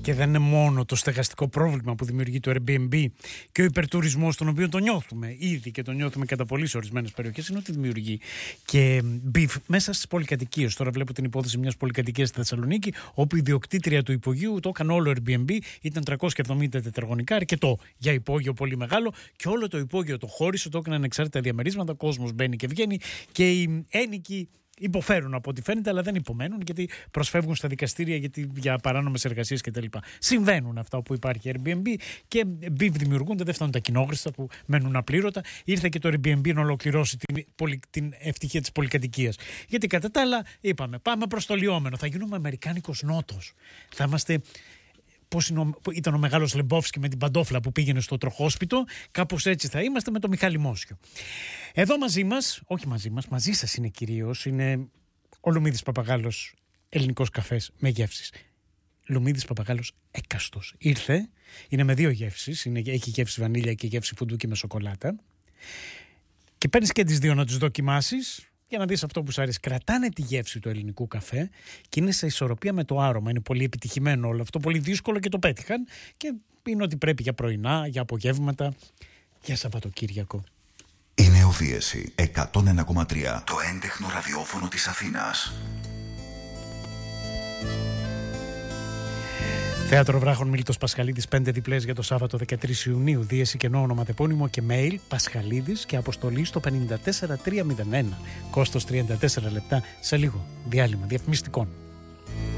και δεν είναι μόνο το στεγαστικό πρόβλημα που δημιουργεί το Airbnb και ο υπερτουρισμός, τον οποίο το νιώθουμε ήδη και το νιώθουμε κατά πολύ σε ορισμένες περιοχές, είναι ότι δημιουργεί και μπιφ μέσα στις πολυκατοικίες. Τώρα βλέπω την υπόθεση μιας πολυκατοικίας στη Θεσσαλονίκη, όπου η ιδιοκτήτρια του υπογείου το έκανε όλο Airbnb, ήταν 370 τετραγωνικά, αρκετό για υπόγειο πολύ μεγάλο, και όλο το υπόγειο το χώρισε, το έκανε ανεξάρτητα διαμερίσματα, κόσμος μπαίνει και βγαίνει και οι ένοικοι υποφέρουν από ό,τι φαίνεται, αλλά δεν υπομένουν, γιατί προσφεύγουν στα δικαστήρια για παράνομες εργασίες κτλ. Συμβαίνουν αυτά όπου υπάρχει Airbnb και μπιφ δημιουργούνται, δεν φτάνουν τα κοινόχρηστα που μένουν απλήρωτα. Ήρθε και το Airbnb να ολοκληρώσει την ευτυχία της πολυκατοικίας. Γιατί κατά τα άλλα, είπαμε, πάμε προς το λιόμενο. Θα γίνουμε αμερικάνικος νότος. Θα είμαστε. Πώς ήταν ο μεγάλος Λεμπόφσκι με την παντόφλα που πήγαινε στο τροχόσπιτο, κάπως έτσι θα είμαστε με τον Μιχάλη Μόσιο. Εδώ μαζί μας, όχι μαζί μας, μαζί σας είναι κυρίως, είναι ο Λουμίδης Παπαγάλος, ελληνικός καφές με γεύσεις. Λουμίδης Παπαγάλος έκαστος. Ήρθε, είναι με δύο γεύσεις, έχει γεύση βανίλια και γεύση φουντούκι με σοκολάτα. Και παίρνεις και τις δύο να τις δοκιμάσεις, για να δεις αυτό που σου αρέσει. Κρατάνε τη γεύση του ελληνικού καφέ και είναι σε ισορροπία με το άρωμα. Είναι πολύ επιτυχημένο όλο αυτό, πολύ δύσκολο και το πέτυχαν. Και είναι ότι πρέπει για πρωινά, για απογεύματα, για Σαββατοκύριακο. Η Νεοφύεση 101,3, το έντεχνο ραδιόφωνο της Αθήνας. Θέατρο Βράχων Μίλτος Πασχαλίδης, 5 διπλές για το Σάββατο 13 Ιουνίου. Δίεση κενό ονοματεπώνυμο και mail Πασχαλίδης και αποστολή στο 54301. Κόστος 34 λεπτά. Σε λίγο διάλειμμα διαφημιστικών.